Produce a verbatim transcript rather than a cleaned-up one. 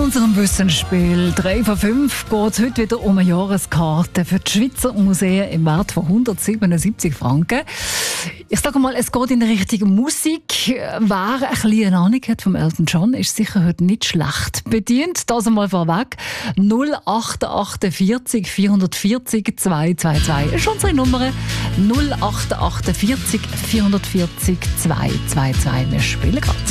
unserem Wissensspiel drei von fünf geht es heute wieder um eine Jahreskarte für die Schweizer Museen im Wert von hundertsiebenundsiebzig Franken. Ich sage mal, es geht in Richtung Musik. Wer ein bisschen eine Ahnung hat vom Elton John, ist sicher heute nicht schlecht bedient. Das einmal vorweg. null acht achtundvierzig vierhundertvierzig zweihundertzweiundzwanzig ist unsere Nummer. null acht achtundvierzig vierhundertvierzig zweihundertzweiundzwanzig. Wir spielen gerade.